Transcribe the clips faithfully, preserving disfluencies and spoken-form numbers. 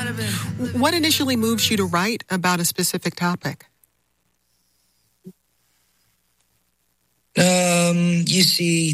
What initially moves you to write about a specific topic? Um, you see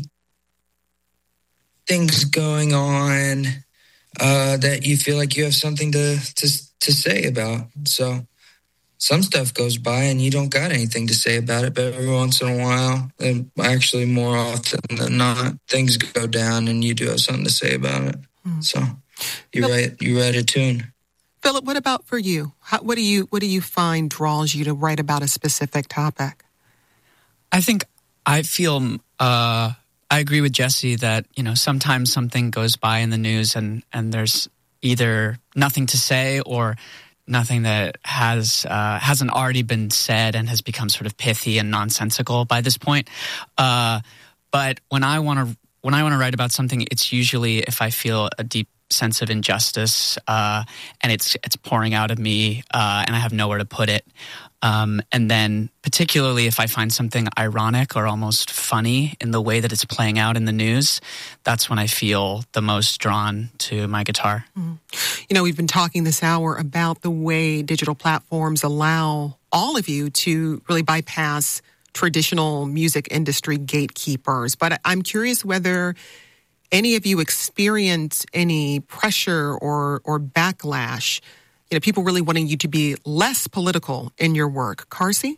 things going on uh, that you feel like you have something to, to to say about. So some stuff goes by and you don't got anything to say about it, but every once in a while, and actually more often than not, things go down and you do have something to say about it. Mm. So you Phil- write you write a tune. Philip, what about for you? How, what do you what do you find draws you to write about a specific topic? I think I feel uh, I agree with Jesse that, you know, sometimes something goes by in the news and, and there's either nothing to say or nothing that has uh, hasn't already been said and has become sort of pithy and nonsensical by this point. Uh, but when I want to when I want to write about something, it's usually if I feel a deep sense of injustice uh, and it's it's pouring out of me uh, and I have nowhere to put it. Um, and then particularly if I find something ironic or almost funny in the way that it's playing out in the news, that's when I feel the most drawn to my guitar. Mm-hmm. You know, we've been talking this hour about the way digital platforms allow all of you to really bypass traditional music industry gatekeepers. But I'm curious whether any of you experience any pressure or, or backlash, you know, people really wanting you to be less political in your work. Carsey?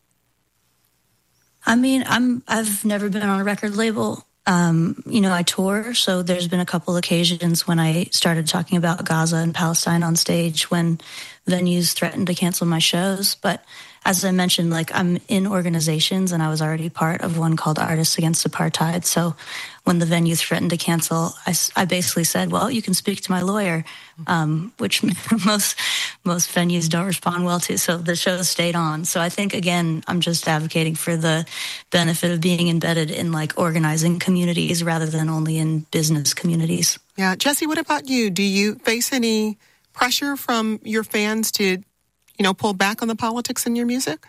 I mean, I'm, I've never been on a record label. Um, you know, I tour, so there's been a couple occasions when I started talking about Gaza and Palestine on stage when venues threatened to cancel my shows. But as I mentioned, like, I'm in organizations and I was already part of one called Artists Against Apartheid. So when the venue threatened to cancel, I, I basically said, well, you can speak to my lawyer, um, which most most venues don't respond well to. So the show stayed on. So I think, again, I'm just advocating for the benefit of being embedded in, like, organizing communities rather than only in business communities. Yeah. Jesse, what about you? Do you face any pressure from your fans to, you know, pull back on the politics in your music?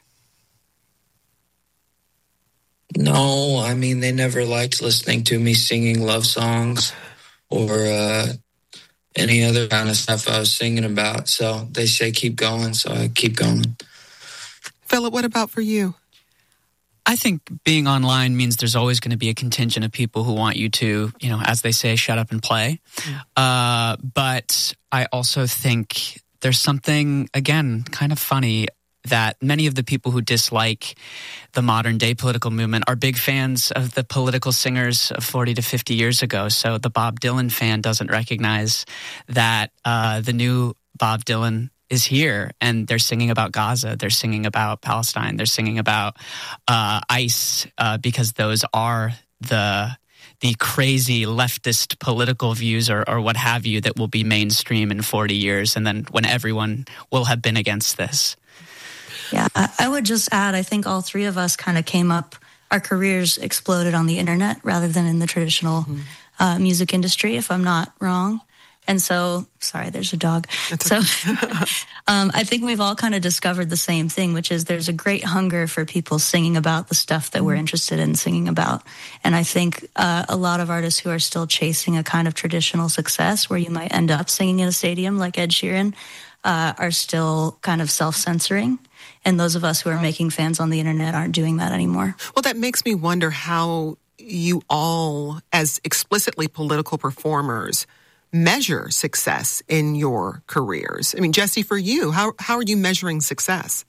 No, I mean, they never liked listening to me singing love songs or uh, any other kind of stuff I was singing about. So they say keep going, so I keep going. Philip, what about for you? I think being online means there's always going to be a contingent of people who want you to, you know, as they say, shut up and play. Mm. Uh, but I also think there's something, again, kind of funny that many of the people who dislike the modern day political movement are big fans of the political singers of forty to fifty years ago. So the Bob Dylan fan doesn't recognize that uh, the new Bob Dylan is here and they're singing about Gaza, they're singing about Palestine, they're singing about uh, ICE uh, because those are the the crazy leftist political views or, or what have you that will be mainstream in forty years and then when everyone will have been against this. Yeah, I would just add, I think all three of us kind of came up, our careers exploded on the internet rather than in the traditional mm-hmm. uh, music industry, if I'm not wrong. And so, sorry, there's a dog. That's so um, I think we've all kind of discovered the same thing, which is there's a great hunger for people singing about the stuff that mm-hmm. we're interested in singing about. And I think uh, a lot of artists who are still chasing a kind of traditional success where you might end up singing in a stadium like Ed Sheeran uh, are still kind of self-censoring. And those of us who are making fans on the internet aren't doing that anymore. Well, that makes me wonder how you all, as explicitly political performers, measure success in your careers. I mean, Jesse, for you, how how are you measuring success?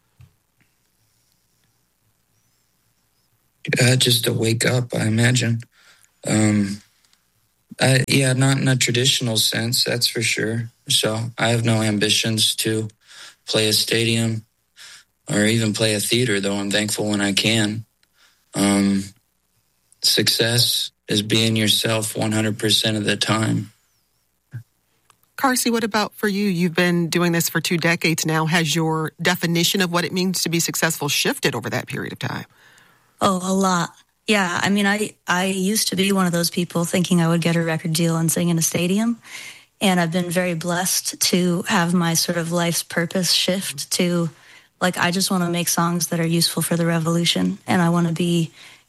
Uh, just to wake up, I imagine. Um, I, yeah, not in a traditional sense, that's for sure. So I have no ambitions to play a stadium or even play a theater, though I'm thankful when I can. Um, success is being yourself one hundred percent of the time. Carsey, what about for you? You've been doing this for two decades now. Has your definition of what it means to be successful shifted over that period of time? Oh, a lot. Yeah, I mean, I, I used to be one of those people thinking I would get a record deal and sing in a stadium. And I've been very blessed to have my sort of life's purpose shift to, like, I just want to make songs that are useful for the revolution. And I want to be,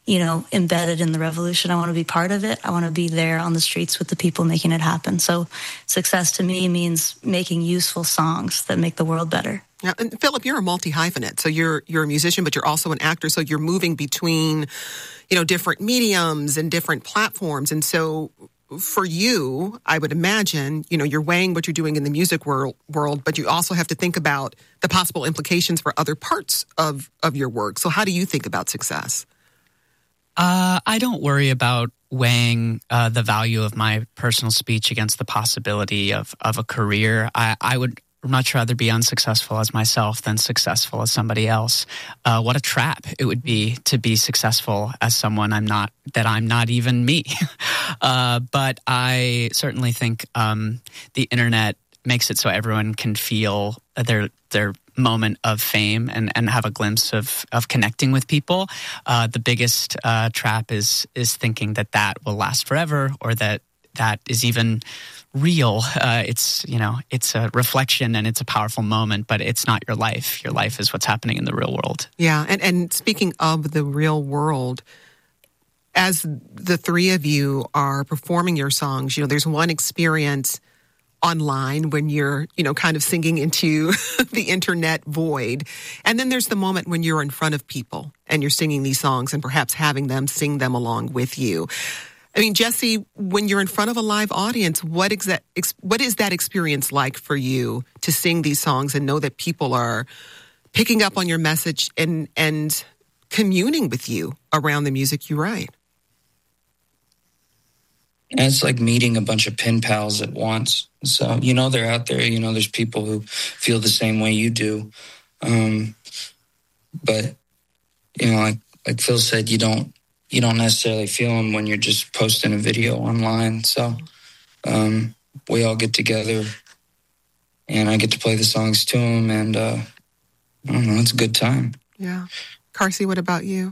you know, embedded in the revolution. I want to be part of it. I want to be there on the streets with the people making it happen. So success to me means making useful songs that make the world better. Yeah, and Philip, you're a multi-hyphenate. So you're you're a musician, but you're also an actor. So you're moving between, you know, different mediums and different platforms. And so for you, I would imagine, you know, you're weighing what you're doing in the music world, world, but you also have to think about the possible implications for other parts of, of your work. So how do you think about success? Uh, I don't worry about weighing uh, the value of my personal speech against the possibility of, of a career. I, I would much rather be unsuccessful as myself than successful as somebody else. Uh, what a trap it would be to be successful as someone I'm not, that I'm not even me. uh, but I certainly think um, the internet makes it so everyone can feel their their moment of fame and, and have a glimpse of, of connecting with people. Uh, the biggest uh, trap is is thinking that that will last forever, or that that is even real. Uh, it's, you know, it's a reflection and it's a powerful moment, but it's not your life. Your life is what's happening in the real world. Yeah, and, and speaking of the real world, as the three of you are performing your songs, you know, there's one experience online when you're, you know, kind of singing into the internet void. And then there's the moment when you're in front of people and you're singing these songs and perhaps having them sing them along with you. I mean, Jesse, when you're in front of a live audience, what exa- ex- what is that experience like for you to sing these songs and know that people are picking up on your message and and communing with you around the music you write? And it's like meeting a bunch of pen pals at once. So, you know, they're out there, you know, there's people who feel the same way you do. Um, but, you know, like, like Phil said, you don't, you don't necessarily feel them when you're just posting a video online. So um, we all get together and I get to play the songs to them. And uh, I don't know, it's a good time. Yeah. Carsey, what about you?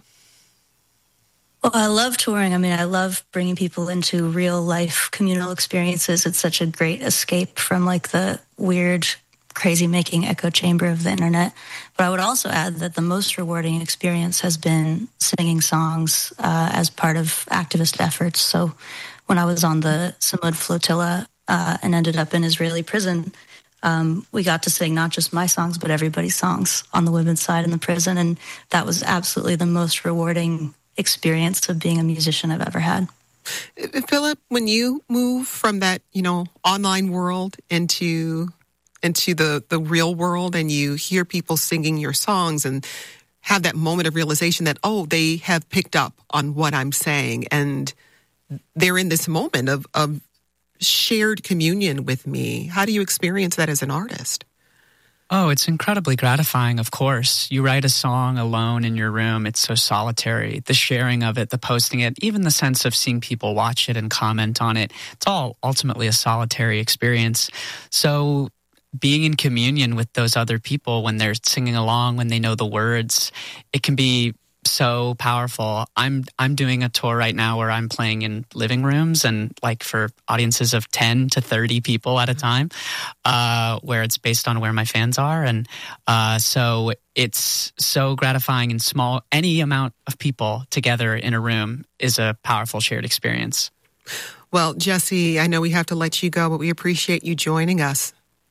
Well, I love touring. I mean, I love bringing people into real life communal experiences. It's such a great escape from like the weird, crazy making echo chamber of the internet. But I would also add that the most rewarding experience has been singing songs uh, as part of activist efforts. So when I was on the Samud flotilla uh, and ended up in Israeli prison, um, we got to sing not just my songs, but everybody's songs on the women's side in the prison. And that was absolutely the most rewarding experience of being a musician I've ever had. Philip, when you move from that, you know, online world into into the, the real world and you hear people singing your songs and have that moment of realization that, oh, they have picked up on what I'm saying and they're in this moment of, of shared communion with me. How do you experience that as an artist? Oh, it's incredibly gratifying, of course. You write a song alone in your room. It's so solitary. The sharing of it, the posting it, even the sense of seeing people watch it and comment on it, it's all ultimately a solitary experience. So being in communion with those other people when they're singing along, when they know the words, it can be so powerful. I'm I'm doing a tour right now where I'm playing in living rooms and like for audiences of ten to thirty people at a time, uh, where it's based on where my fans are. And uh, so it's so gratifying and small. Any amount of people together in a room is a powerful shared experience. Well, Jesse, I know we have to let you go, but we appreciate you joining us.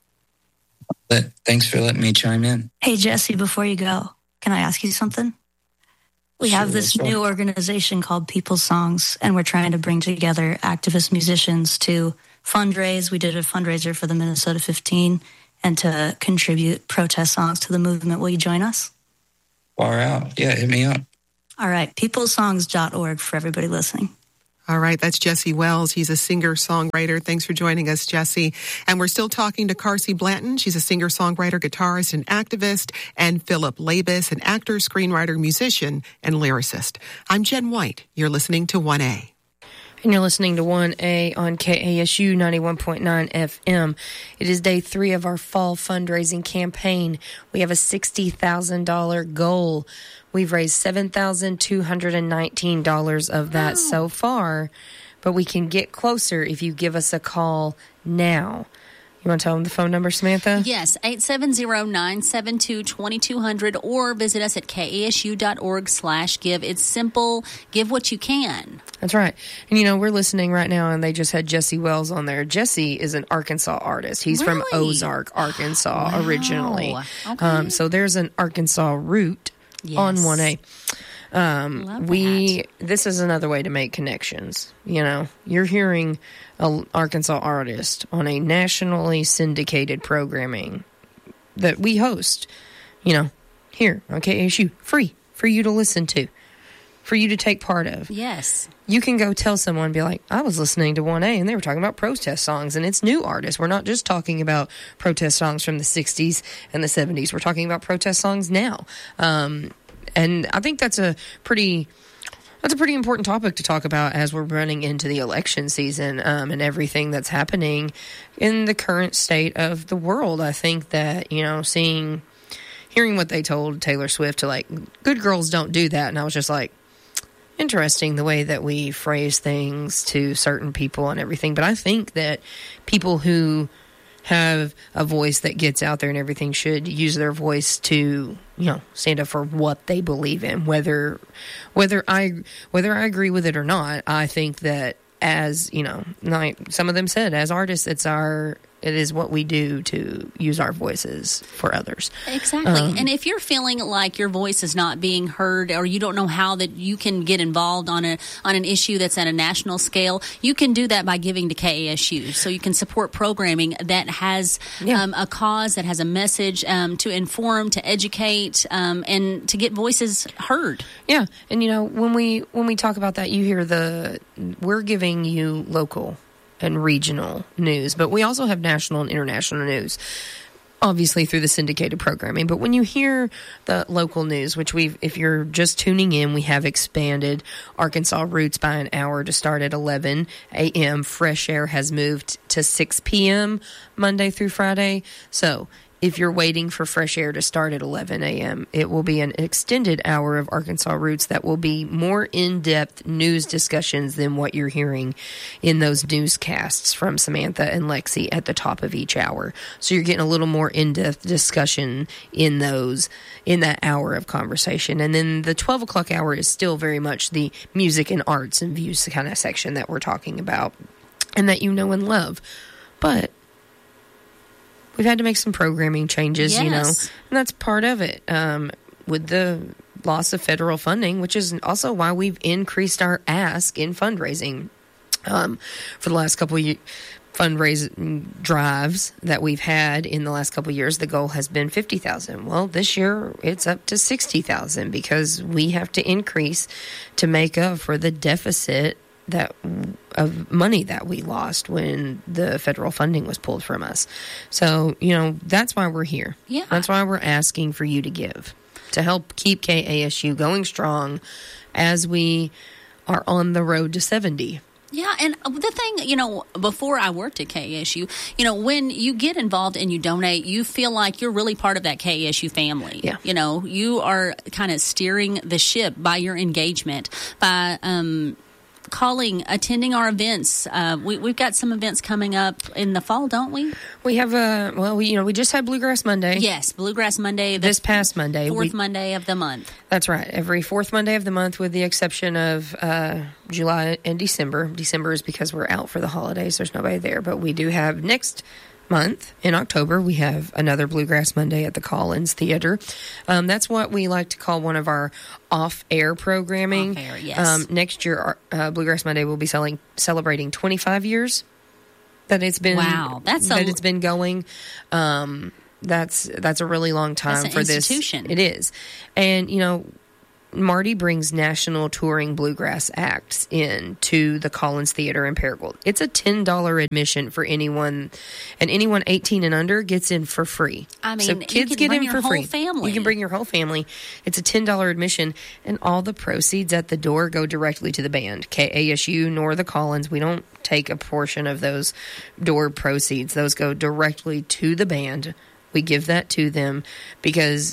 But thanks for letting me chime in. Hey, Jesse, before you go, can I ask you something? We Sure, have this sure. new organization called People's Songs, and we're trying to bring together activist musicians to fundraise. We did a fundraiser for the Minnesota fifteen and to contribute protest songs to the movement. Will you join us? Far out. Yeah, hit me up. All right, peoples songs dot org for everybody listening. All right, that's Jesse Wells. He's a singer-songwriter. Thanks for joining us, Jesse. And we're still talking to Carsey Blanton. She's a singer-songwriter, guitarist, and activist. And Philip Labus, an actor, screenwriter, musician, and lyricist. I'm Jen White. You're listening to one A. And you're listening to one A on K A S U ninety-one point nine F M. It is day three of our fall fundraising campaign. We have a sixty thousand dollars goal. We've raised seven thousand two hundred nineteen dollars of that wow. so far, but we can get closer if you give us a call now. You want to tell them the phone number, Samantha? Yes, eight seven zero, nine seven two, two two zero zero, or visit us at kasu.org slash give. It's simple. Give what you can. That's right. And, you know, we're listening right now, and they just had Jesse Wells on there. Jesse is an Arkansas artist. He's Really? from Ozark, Arkansas, Wow. originally. Okay. Um, so there's an Arkansas root Yes. on one A. Um, Love we that. This is another way to make connections. You know, you're hearing an Arkansas artist on a nationally syndicated programming that we host, you know, here on K S U, free for you to listen to, for you to take part of. Yes. You can go tell someone, be like, I was listening to one A and they were talking about protest songs, and it's new artists. We're not just talking about protest songs from the sixties and the seventies. We're talking about protest songs now. Um, and I think that's a pretty... That's a pretty important topic to talk about as we're running into the election season, um, and everything that's happening in the current state of the world. I think that, you know, seeing, hearing what they told Taylor Swift to, like, good girls don't do that. And I was just like, interesting the way that we phrase things to certain people and everything. But I think that people who have a voice that gets out there and everything should use their voice to, you know, stand up for what they believe in, whether whether I whether I agree with it or not. I think that, as you know, like some of them said, as artists, it's our it is what we do to use our voices for others. Exactly. Um, and if you're feeling like your voice is not being heard, or you don't know how that you can get involved on a on an issue that's at a national scale, you can do that by giving to K A S U. So you can support programming that has Yeah. um, a cause, that has a message um, to inform, to educate, um, and to get voices heard. Yeah, and you know, when we when we talk about that, you hear the we're giving you local and regional news, but we also have national and international news, obviously through the syndicated programming. But when you hear the local news, which we've, if you're just tuning in, we have expanded Arkansas Roots by an hour to start at eleven a.m. Fresh Air has moved to six p.m. Monday through Friday. So if you're waiting for Fresh Air to start at eleven a.m., it will be an extended hour of Arkansas Roots that will be more in-depth news discussions than what you're hearing in those newscasts from Samantha and Lexi at the top of each hour. So you're getting a little more in-depth discussion in those, in that hour of conversation. And then the twelve o'clock hour is still very much the music and arts and views kind of section that we're talking about and that you know and love. But we've had to make some programming changes, you know, Yes. and that's part of it. Um, with the loss of federal funding, which is also why we've increased our ask in fundraising um, for the last couple of years. Fundraising drives that we've had in the last couple of years, the goal has been fifty thousand. Well, this year it's up to sixty thousand because we have to increase to make up for the deficit that of money that we lost when the federal funding was pulled from us. So, you know, that's why we're here. Yeah. That's why we're asking for you to give, to help keep K A S U going strong as we are on the road to seventy. Yeah, and the thing, you know, before I worked at K A S U, you know, when you get involved and you donate, you feel like you're really part of that K A S U family. Yeah. You know, you are kind of steering the ship by your engagement, by um, calling, attending our events. Uh, we, we've got some events coming up in the fall, don't we? We have a, well, we, you know, we just had Bluegrass Monday. Yes, Bluegrass Monday. The This past Monday. fourth we, Monday of the month. That's right. Every fourth Monday of the month, with the exception of uh, July and December. December is because we're out for the holidays. There's nobody there. But we do have next month, in October, we have another Bluegrass Monday at the Collins Theater. Um, that's what we like to call one of our off-air programming. Off-air, yes. Um, next year, uh, Bluegrass Monday will be selling, celebrating twenty-five years that it's been Wow, that's a- that it's been going. Um, that's that's a really long time That's an for institution. this. It is, and you know, Marty brings national touring bluegrass acts in to the Collins Theater in Paragould. It's a ten dollars admission for anyone, and anyone eighteen and under gets in for free. I mean, so you kids can get bring in your for whole free. family. You can bring your whole family. It's a ten dollars admission, and all the proceeds at the door go directly to the band. K A S U nor the Collins, we don't take a portion of those door proceeds. Those go directly to the band. We give that to them because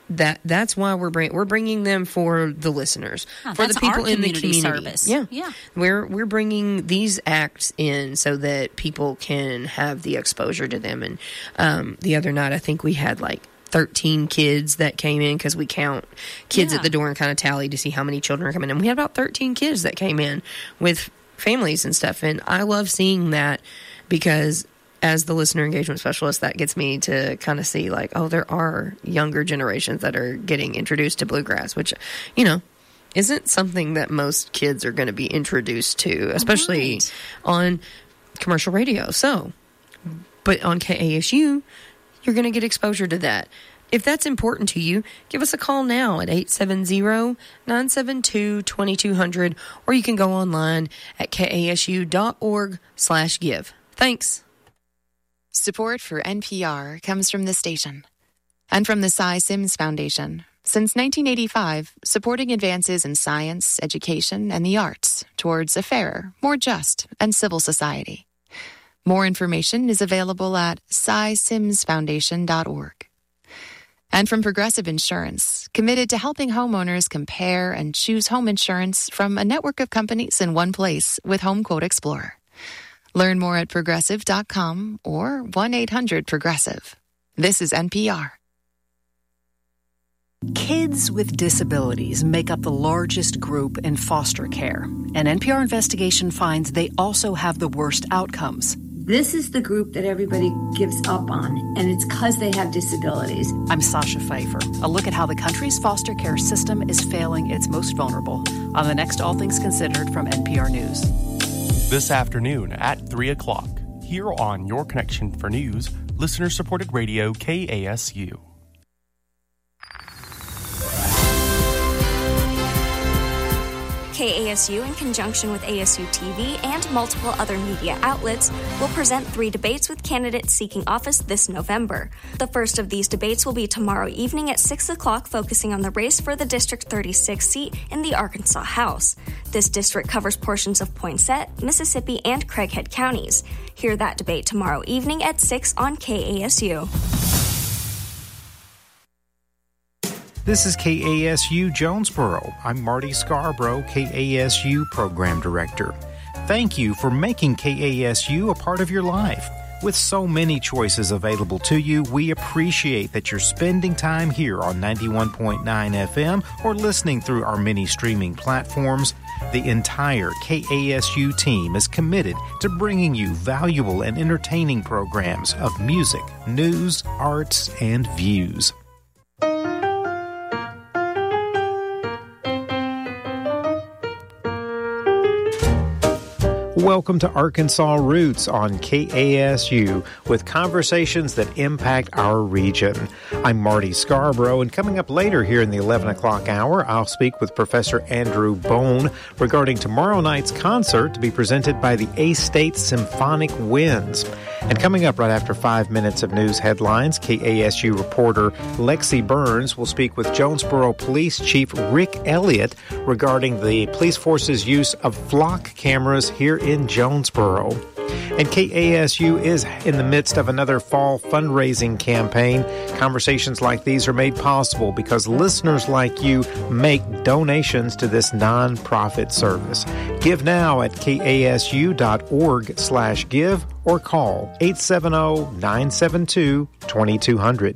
that that's why we're bring, we're bringing them for the listeners, oh, for the people in the community. Service. Yeah, yeah. We're we're bringing these acts in so that people can have the exposure to them. And um, the other night, I think we had like thirteen kids that came in because we count kids yeah. at the door and kind of tally to see how many children are coming in. We had about thirteen kids that came in with families and stuff, and I love seeing that because as the listener engagement specialist, that gets me to kind of see like, oh, there are younger generations that are getting introduced to bluegrass, which, you know, isn't something that most kids are going to be introduced to, especially right. on commercial radio. So, but on K A S U, you're going to get exposure to that. If that's important to you, give us a call now at eight seven zero, nine seven two, two two zero zero, or you can go online at kasu.org slash give. Thanks. Support for N P R comes from the station and from the Cy Sims Foundation. Since nineteen eighty-five, supporting advances in science, education, and the arts towards a fairer, more just, and civil society. More information is available at cy sims foundation dot org. And from Progressive Insurance, committed to helping homeowners compare and choose home insurance from a network of companies in one place with Home Quote Explorer. Learn more at progressive dot com or one eight hundred progressive. This is N P R. Kids with disabilities make up the largest group in foster care. An N P R investigation finds they also have the worst outcomes. This is the group that everybody gives up on, and it's because they have disabilities. I'm Sasha Pfeiffer. A look at how the country's foster care system is failing its most vulnerable on the next All Things Considered from N P R News. This afternoon at three o'clock, here on Your Connection for News, listener-supported radio K A S U. K A S U, in conjunction with A S U T V and multiple other media outlets, will present three debates with candidates seeking office this November. The first of these debates will be tomorrow evening at six o'clock, focusing on the race for the District thirty-six seat in the Arkansas House. This district covers portions of Poinsett, Mississippi, and Craighead counties. Hear that debate tomorrow evening at six on K A S U. This is K A S U Jonesboro. I'm Marty Scarborough, K A S U Program Director. Thank you for making K A S U a part of your life. With so many choices available to you, we appreciate that you're spending time here on ninety-one point nine F M or listening through our many streaming platforms. The entire K A S U team is committed to bringing you valuable and entertaining programs of music, news, arts, and views. Welcome to Arkansas Roots on K A S U with conversations that impact our region. I'm Marty Scarborough, and coming up later here in the eleven o'clock hour, I'll speak with Professor Andrew Bone regarding tomorrow night's concert to be presented by the A-State Symphonic Winds. And coming up right after five minutes of news headlines, K A S U reporter Lexi Burns will speak with Jonesboro Police Chief Rick Elliott regarding the police force's use of flock cameras here in Jonesboro. And K A S U is in the midst of another fall fundraising campaign. Conversations like these are made possible because listeners like you make donations to this nonprofit service. Give now at kasu.org slash give or call eight seven zero, nine seven two, two two zero zero.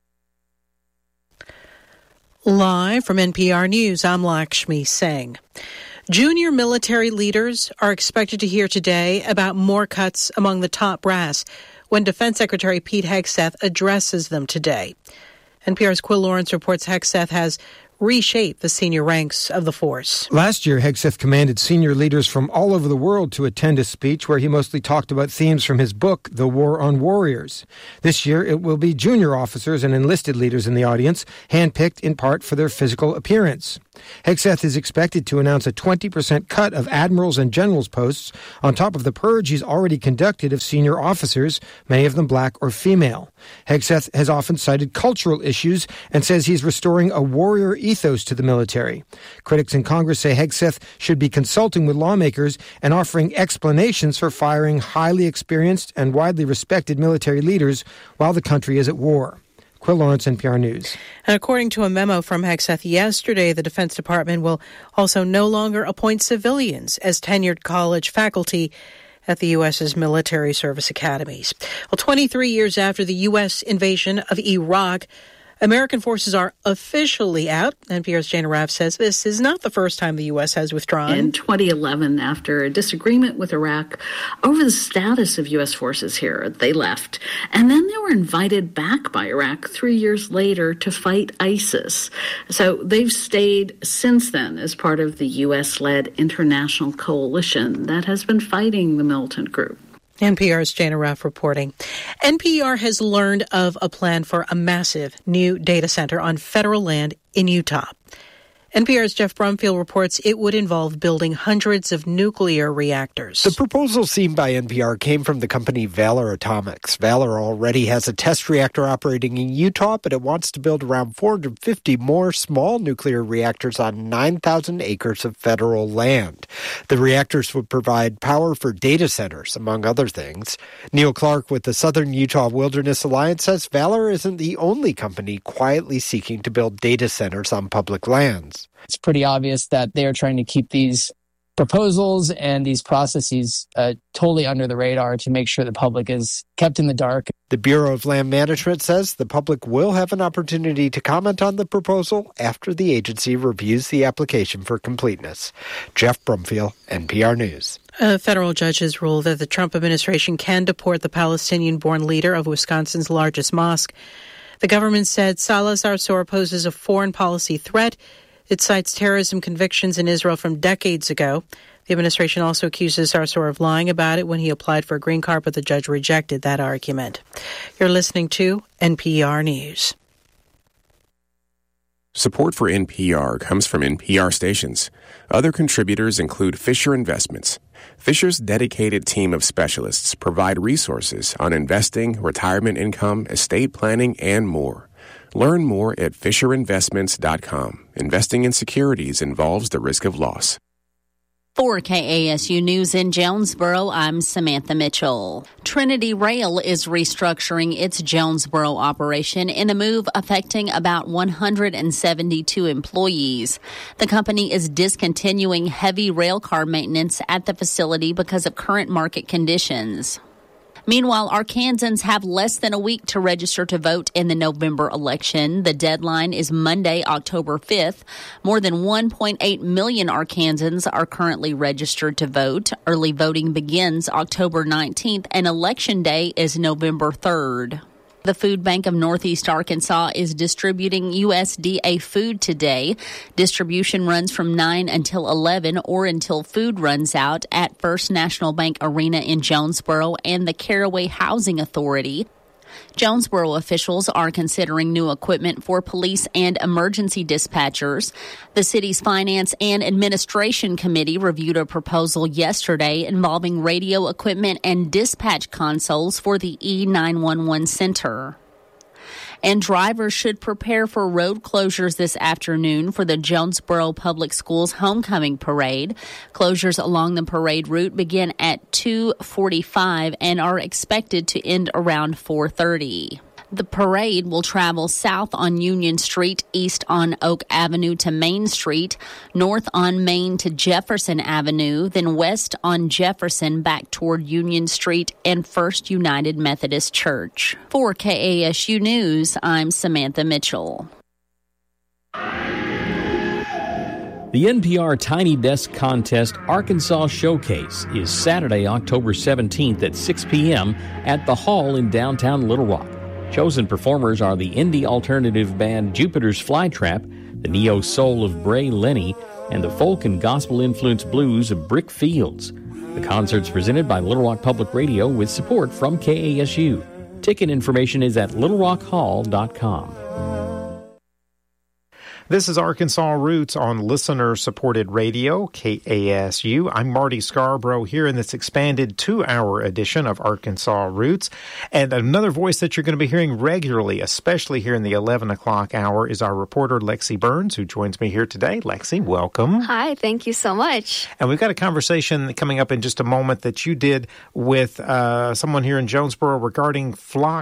Live from N P R News, I'm Lakshmi Singh. Junior military leaders are expected to hear today about more cuts among the top brass when Defense Secretary Pete Hegseth addresses them today. N P R's Quill Lawrence reports Hegseth has reshaped the senior ranks of the force. Last year, Hegseth commanded senior leaders from all over the world to attend a speech where he mostly talked about themes from his book, The War on Warriors. This year, it will be junior officers and enlisted leaders in the audience, handpicked in part for their physical appearance. Hegseth is expected to announce a twenty percent cut of admirals and generals posts on top of the purge he's already conducted of senior officers, many of them black or female. Hegseth has often cited cultural issues and says he's restoring a warrior ethos to the military. Critics in Congress say Hegseth should be consulting with lawmakers and offering explanations for firing highly experienced and widely respected military leaders while the country is at war. Quill Lawrence, N P R News. And according to a memo from Hegseth yesterday, the Defense Department will also no longer appoint civilians as tenured college faculty at the U S's military service academies. Well, twenty-three years after the U S invasion of Iraq, American forces are officially out. N P R's Jana Raff says this is not the first time the U S has withdrawn. In twenty eleven, after a disagreement with Iraq over the status of U S forces here, they left. And then they were invited back by Iraq three years later to fight ISIS. So they've stayed since then as part of the U S-led international coalition that has been fighting the militant group. N P R's Jana Raff reporting. N P R has learned of a plan for a massive new data center on federal land in Utah. N P R's Jeff Brumfield reports it would involve building hundreds of nuclear reactors. The proposal seen by N P R came from the company Valor Atomics. Valor already has a test reactor operating in Utah, but it wants to build around four hundred fifty more small nuclear reactors on nine thousand acres of federal land. The reactors would provide power for data centers, among other things. Neil Clark with the Southern Utah Wilderness Alliance says Valor isn't the only company quietly seeking to build data centers on public lands. It's pretty obvious that they are trying to keep these proposals and these processes uh, totally under the radar to make sure the public is kept in the dark. The Bureau of Land Management says the public will have an opportunity to comment on the proposal after the agency reviews the application for completeness. Jeff Brumfield, N P R News. A federal judge has ruled that the Trump administration can deport the Palestinian-born leader of Wisconsin's largest mosque. The government said Salah Sarsour poses a foreign policy threat. It cites terrorism convictions in Israel from decades ago. The administration also accuses Sarsour of lying about it when he applied for a green card, but the judge rejected that argument. You're listening to N P R News. Support for N P R comes from N P R stations. Other contributors include Fisher Investments. Fisher's dedicated team of specialists provide resources on investing, retirement income, estate planning, and more. Learn more at fisher investments dot com. Investing in securities involves the risk of loss. For K A S U News in Jonesboro, I'm Samantha Mitchell. Trinity Rail is restructuring its Jonesboro operation in a move affecting about one hundred seventy-two employees. The company is discontinuing heavy rail car maintenance at the facility because of current market conditions. Meanwhile, Arkansans have less than a week to register to vote in the November election. The deadline is Monday, October fifth. More than one point eight million Arkansans are currently registered to vote. Early voting begins October nineteenth, and Election Day is November third. The Food Bank of Northeast Arkansas is distributing U S D A food today. Distribution runs from nine until eleven or until food runs out at First National Bank Arena in Jonesboro and the Caraway Housing Authority. Jonesboro officials are considering new equipment for police and emergency dispatchers. The city's Finance and Administration Committee reviewed a proposal yesterday involving radio equipment and dispatch consoles for the E nine one one center. And drivers should prepare for road closures this afternoon for the Jonesboro Public Schools Homecoming Parade. Closures along the parade route begin at two forty-five and are expected to end around four thirty. The parade will travel south on Union Street, east on Oak Avenue to Main Street, north on Main to Jefferson Avenue, then west on Jefferson back toward Union Street and First United Methodist Church. For K A S U News, I'm Samantha Mitchell. The N P R Tiny Desk Contest Arkansas Showcase is Saturday, October seventeenth at six p.m. at the Hall in downtown Little Rock. Chosen performers are the indie alternative band Jupiter's Flytrap, the neo-soul of Bray Lenny, and the folk and gospel-influenced blues of Brick Fields. The concert's presented by Little Rock Public Radio with support from K A S U. Ticket information is at little rock hall dot com. This is Arkansas Roots on listener-supported radio, K A S U. I'm Marty Scarborough here in this expanded two-hour edition of Arkansas Roots. And another voice that you're going to be hearing regularly, especially here in the eleven o'clock hour, is our reporter Lexi Burns, who joins me here today. Lexi, welcome. Hi, thank you so much. And we've got a conversation coming up in just a moment that you did with uh, someone here in Jonesboro regarding flock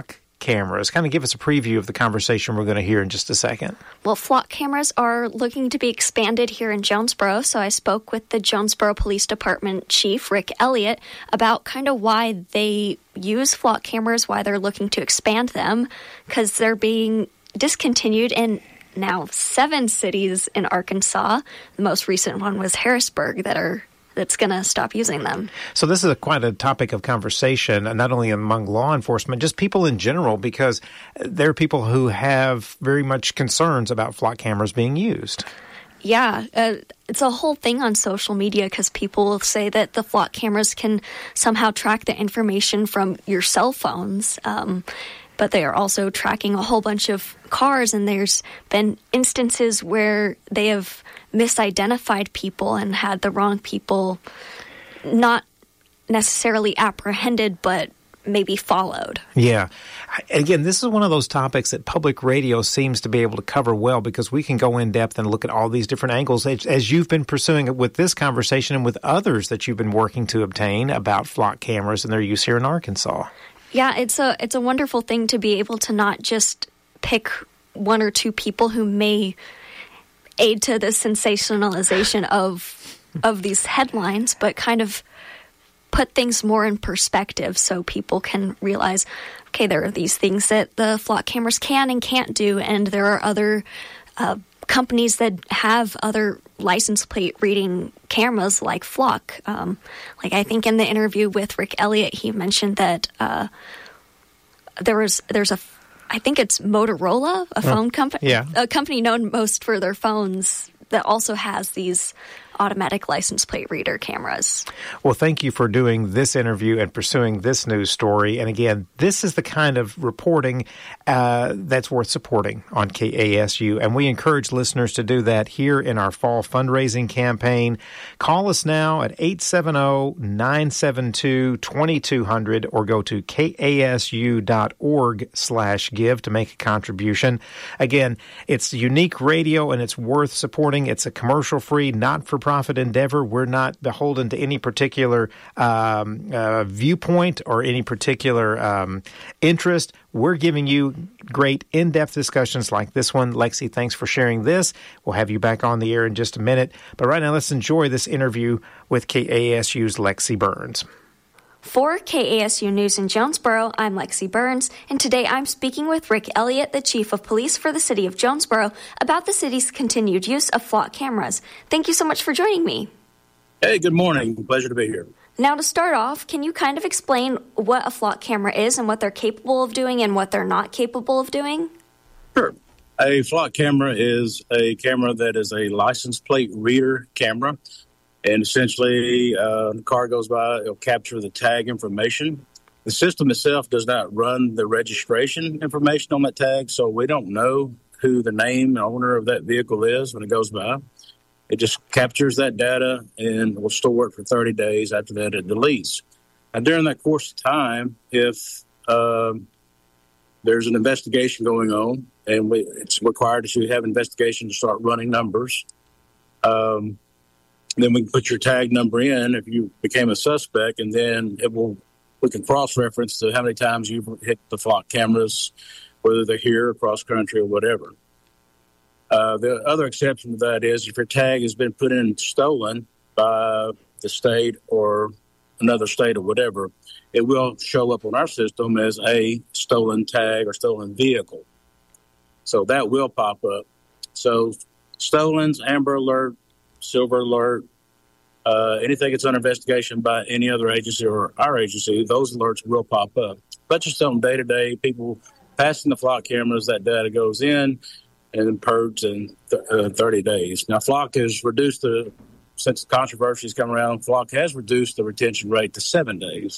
cameras. Kind of give us a preview of the conversation we're going to hear in just a second. Well, flock cameras are looking to be expanded here in Jonesboro, so I spoke with the Jonesboro Police Department Chief, Rick Elliott, about kind of why they use flock cameras, why they're looking to expand them, because they're being discontinued in now seven cities in Arkansas. The most recent one was Harrisburg that are that's going to stop using them. So this is a, quite a topic of conversation, not only among law enforcement, just people in general, because there are people who have very much concerns about flock cameras being used. Yeah, uh, it's a whole thing on social media because people will say that the flock cameras can somehow track the information from your cell phones. Um, but they are also tracking a whole bunch of cars, and there's been instances where they have misidentified people and had the wrong people not necessarily apprehended, but maybe followed. Yeah. Again, this is one of those topics that public radio seems to be able to cover well, because we can go in depth and look at all these different angles, as you've been pursuing it with this conversation and with others that you've been working to obtain about flock cameras and their use here in Arkansas. Yeah, it's a it's a wonderful thing to be able to not just pick one or two people who may aid to the sensationalization of of these headlines, but kind of put things more in perspective so people can realize, okay, there are these things that the flock cameras can and can't do, and there are other uh, companies that have other license plate reading cameras like Flock. Um, like I think in the interview with Rick Elliott, he mentioned that uh, there was there's a I think it's Motorola, a phone oh, company, yeah. a company known most for their phones that also has these automatic license plate reader cameras. Well, thank you for doing this interview and pursuing this news story. And again, this is the kind of reporting uh, that's worth supporting on K A S U. And we encourage listeners to do that here in our fall fundraising campaign. Call us now at eight seven zero, nine seven two, two two zero zero or go to kasu.org slash give to make a contribution. Again, it's unique radio and it's worth supporting. It's a commercial-free, not-for-profit endeavor. We're not beholden to any particular um, uh, viewpoint or any particular um, interest. We're giving you great in-depth discussions like this one. Lexi, thanks for sharing this. We'll have you back on the air in just a minute. But right now, let's enjoy this interview with K A S U's Lexi Burns. For K A S U News in Jonesboro, I'm Lexi Burns, and today I'm speaking with Rick Elliott, the Chief of Police for the City of Jonesboro, about the city's continued use of flock cameras. Thank you so much for joining me. Hey, good morning. Pleasure to be here. Now, to start off, can you kind of explain what a flock camera is and what they're capable of doing and what they're not capable of doing? Sure. A flock camera is a camera that is a license plate reader camera. And essentially, uh, the car goes by, it'll capture the tag information. The system itself does not run the registration information on that tag, so we don't know who the name and owner of that vehicle is when it goes by. It just captures that data and will store it for thirty days. After that, it deletes. And during that course of time, if uh, there's an investigation going on, and we, it's required that you have an investigation to start running numbers, um, then we can put your tag number in if you became a suspect, and then it will we can cross-reference to how many times you've hit the flock cameras, whether they're here, across country, or whatever. Uh, the other exception to that is if your tag has been put in stolen by the state or another state or whatever, it will show up on our system as a stolen tag or stolen vehicle. So that will pop up. So stolens, Amber Alert, Silver Alert, uh, anything that's under investigation by any other agency or our agency, those alerts will pop up. But just on day to day, people passing the flock cameras, that data goes in and then purged in th- uh, thirty days. Now, Flock has reduced the, since the controversy has come around, Flock has reduced the retention rate to seven days.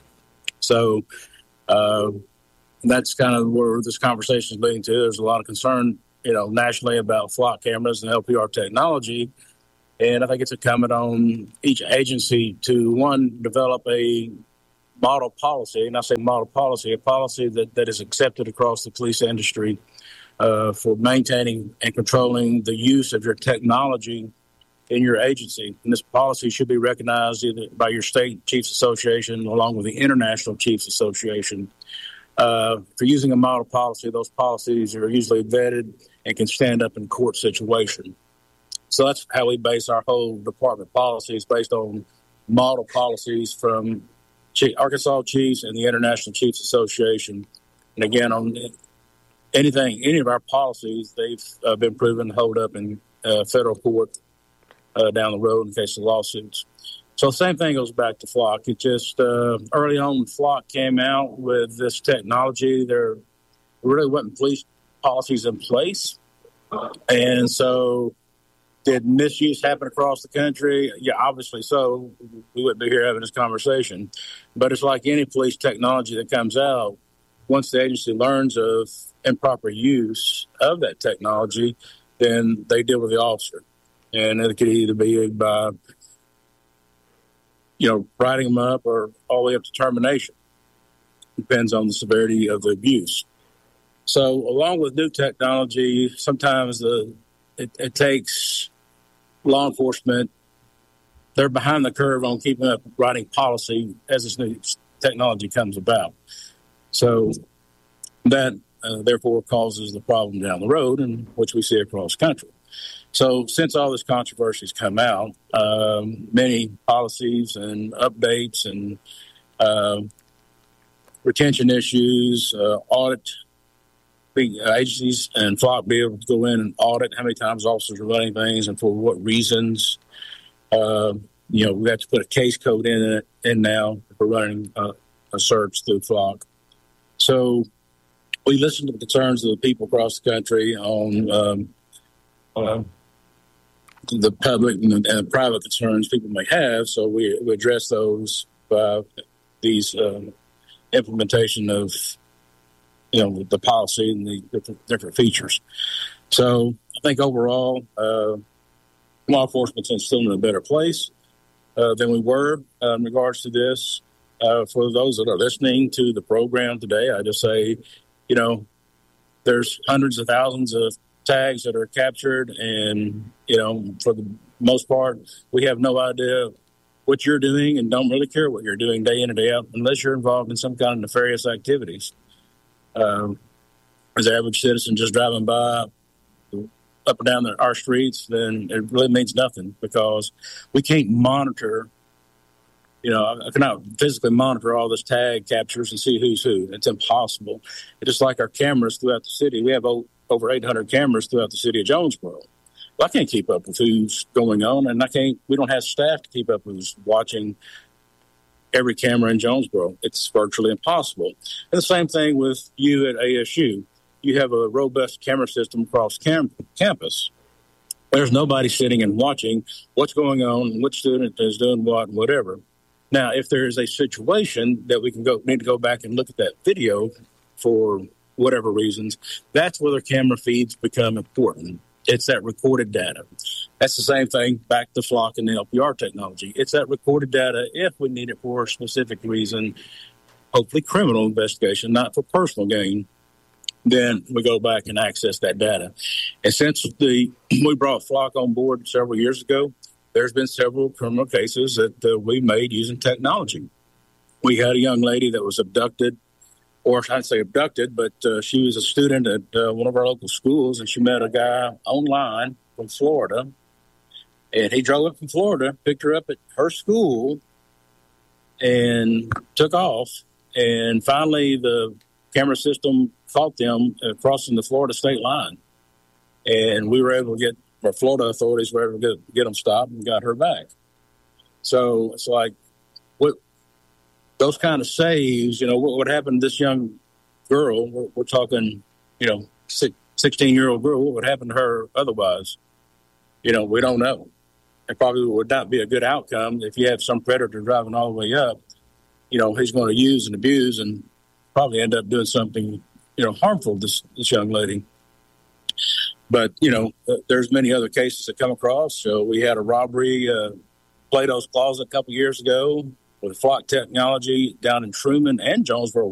So uh, that's kind of where this conversation is leading to. There's a lot of concern, you know, nationally about flock cameras and L P R technology. And I think it's incumbent on each agency to, one, develop a model policy, and I say model policy, a policy that, that is accepted across the police industry uh, for maintaining and controlling the use of your technology in your agency. And this policy should be recognized either by your state chiefs association along with the International Chiefs Association. Uh, for using a model policy, those policies are usually vetted and can stand up in court situation. So that's how we base our whole department policies, based on model policies from Arkansas Chiefs and the International Chiefs Association. And again, on anything, any of our policies, they've uh, been proven to hold up in uh, federal court uh, down the road in case of lawsuits. So the same thing goes back to Flock. It just uh, early on when Flock came out with this technology, there really wasn't police policies in place. And so did misuse happen across the country? Yeah, obviously so. We wouldn't be here having this conversation. But it's like any police technology that comes out, once the agency learns of improper use of that technology, then they deal with the officer. And it could either be by, you know, writing them up or all the way up to termination. Depends on the severity of the abuse. So along with new technology, sometimes the it, it takes law enforcement, they're behind the curve on keeping up writing policy as this new technology comes about. So that, uh, therefore, causes the problem down the road, and which we see across the country. So since all this controversy has come out, um, many policies and updates and uh, retention issues, uh, audit agencies and Flock be able to go in and audit how many times officers are running things and for what reasons. Uh, you know, we have to put a case code in it in now for running uh, a search through Flock. So we listen to the concerns of the people across the country on um, uh, the public and the, and the private concerns people may have. So we, we address those by these uh, implementation of, you know, the policy and the different, different features. So I think overall, uh, law enforcement's still in a better place uh, than we were uh, in regards to this. Uh, for those that are listening to the program today, I just say, you know, there's hundreds of thousands of tags that are captured, and, you know, for the most part, we have no idea what you're doing and don't really care what you're doing day in and day out unless you're involved in some kind of nefarious activities. Um, as an average citizen just driving by up and down the, our streets, then it really means nothing because we can't monitor. You know, I cannot physically monitor all this tag captures and see who's who. It's impossible. It's just like our cameras throughout the city. We have o- over eight hundred cameras throughout the city of Jonesboro. Well, I can't keep up with who's going on, and I can't. We don't have staff to keep up with who's watching every camera in Jonesboro. It's virtually impossible. And the same thing with you at A S U. You have a robust camera system across cam- campus. There's nobody sitting and watching what's going on, which student is doing what, and whatever. Now, if there is a situation that we can go need to go back and look at that video for whatever reasons, that's where the camera feeds become important. It's that recorded data. That's the same thing back to Flock and the L P R technology. It's that recorded data if we need it for a specific reason, hopefully criminal investigation, not for personal gain. Then we go back and access that data. And since the we brought Flock on board several years ago, there's been several criminal cases that uh, we made using technology. We had a young lady that was abducted, or I'd say abducted, but uh, she was a student at uh, one of our local schools, and she met a guy online from Florida. And he drove up from Florida, picked her up at her school, and took off. And finally, the camera system caught them uh, crossing the Florida state line. And we were able to get, or Florida authorities were able to get, get them stopped and got her back. So it's like, what those kind of saves, you know, what would happen to this young girl? We're, we're talking, you know, sixteen-year-old girl. What would happen to her otherwise? You know, we don't know. It probably would not be a good outcome if you have some predator driving all the way up. You know, he's going to use and abuse and probably end up doing something, you know, harmful to this, this young lady. But, you know, there's many other cases that come across. So we had a robbery, uh, Plato's Closet a couple years ago with Flock technology down in Truman and Jonesboro